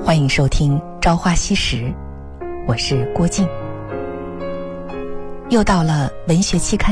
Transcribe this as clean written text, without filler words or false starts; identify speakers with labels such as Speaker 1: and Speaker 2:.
Speaker 1: 欢迎收听《朝花夕拾》，我是郭静。又到了文学期刊